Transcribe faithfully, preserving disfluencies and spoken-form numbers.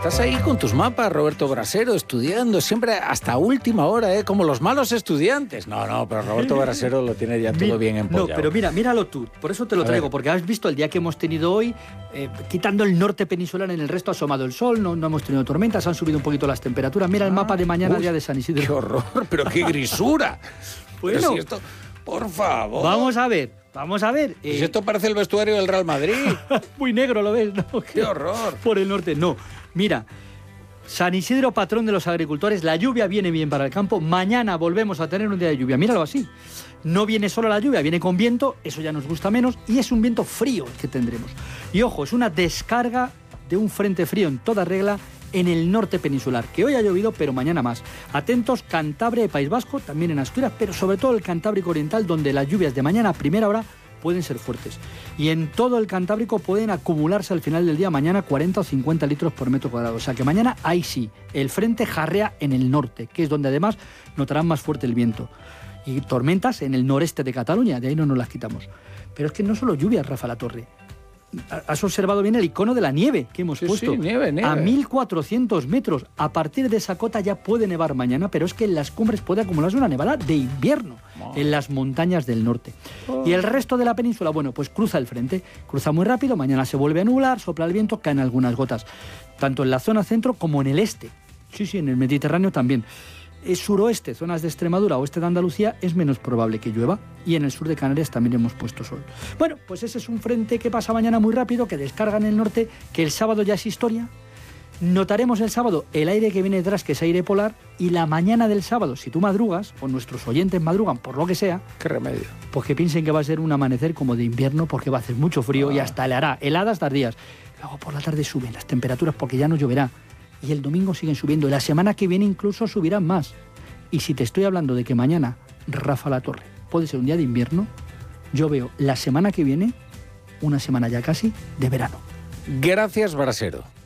Estás ahí con tus mapas, Roberto Brasero, estudiando, siempre hasta última hora, ¿eh? Como los malos estudiantes. No, no, pero Roberto Brasero lo tiene ya todo Mi, bien empollado. No, pero mira, míralo tú. Por eso te lo A traigo, ver. porque has visto el día que hemos tenido hoy, eh, quitando el norte peninsular, en el resto ha asomado el sol, no, no hemos tenido tormentas, han subido un poquito las temperaturas. Mira el mapa de mañana, Uy, día de San Isidro. ¡Qué horror! ¡Pero qué grisura! Bueno. Pero si esto, por favor. Vamos a ver, vamos a ver. Si eh, esto parece el vestuario del Real Madrid. Muy negro, ¿lo ves? ¿No? ¡Qué horror! Por el norte, no. Mira, San Isidro, patrón de los agricultores, la lluvia viene bien para el campo. Mañana volvemos a tener un día de lluvia. Míralo así. No viene solo la lluvia, viene con viento, eso ya nos gusta menos, y es un viento frío el que tendremos. Y ojo, es una descarga de un frente frío en toda regla en el norte peninsular, que hoy ha llovido, pero mañana más. Atentos, Cantabria y País Vasco, también en Asturias, pero sobre todo el Cantábrico Oriental, donde las lluvias de mañana a primera hora pueden ser fuertes. Y en todo el Cantábrico pueden acumularse al final del día mañana cuarenta o cincuenta litros por metro cuadrado. O sea que mañana ahí sí, el frente jarrea en el norte, que es donde además notarán más fuerte el viento. Y tormentas en el noreste de Cataluña, de ahí no nos las quitamos. Pero es que no solo lluvias, Rafa La Torre. Has observado bien el icono de la nieve que hemos Sí, puesto. sí, nieve, nieve. A mil cuatrocientos metros. A partir de esa cota ya puede nevar mañana, pero es que en las cumbres puede acumularse una nevada de invierno, Oh. en las montañas del norte. Oh. Y el resto de la península, bueno, pues cruza el frente. Cruza muy rápido, mañana se vuelve a nublar, sopla el viento, caen algunas gotas. Tanto en la zona centro como en el este. Sí, sí, en el Mediterráneo también. Es suroeste, zonas de Extremadura, oeste de Andalucía, es menos probable que llueva. Y en el sur de Canarias también hemos puesto sol. Bueno, pues ese es un frente que pasa mañana muy rápido, que descarga en el norte, que el sábado ya es historia. Notaremos el sábado el aire que viene detrás, que es aire polar, y la mañana del sábado, si tú madrugas, o nuestros oyentes madrugan, por lo que sea, ¡Qué remedio! pues que piensen que va a ser un amanecer como de invierno, porque va a hacer mucho frío Ah. y hasta le hará heladas tardías. Luego por la tarde suben las temperaturas porque ya no lloverá. Y el domingo siguen subiendo. Y la semana que viene incluso subirán más. Y si te estoy hablando de que mañana, Rafa La Torre, puede ser un día de invierno, yo veo la semana que viene una semana ya casi de verano. Gracias, Brasero.